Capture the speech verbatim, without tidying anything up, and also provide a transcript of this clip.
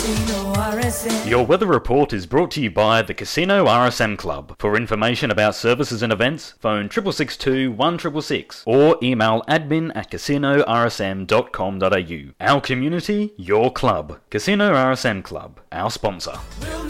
Casino R S M. Your weather report is brought to you by the Casino R S M Club. For information about services and events, phone six six two, one six six six or email admin at casino r s m dot com dot a u. Our community, your club. Casino R S M Club, our sponsor. We'll